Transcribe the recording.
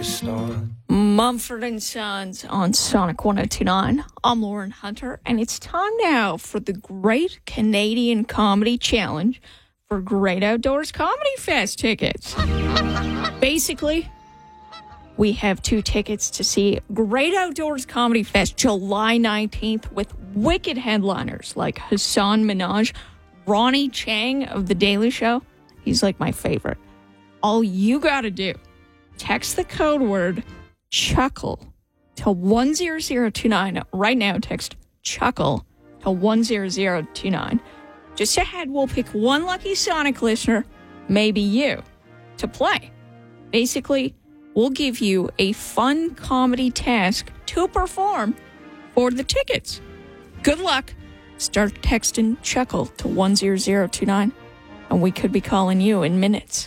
a start. Mumford and Sons on Sonic 1029. I'm Lauren Hunter, and it's time now for the Great Canadian Comedy Challenge for Great Outdoors Comedy Fest tickets. Basically, we have 2 tickets to see Great Outdoors Comedy Fest July 19th with wicked headliners like Hassan Minhaj, Ronnie Chang of The Daily Show. He's like my favorite. All you gotta do, text the code word CHUCKLE to 10029. Right now, text CHUCKLE to 10029. Just ahead, we'll pick one lucky Sonic listener, maybe you, to play. Basically, we'll give you a fun comedy task to perform for the tickets. Good luck. Start texting CHUCKLE to 10029, and we could be calling you in minutes.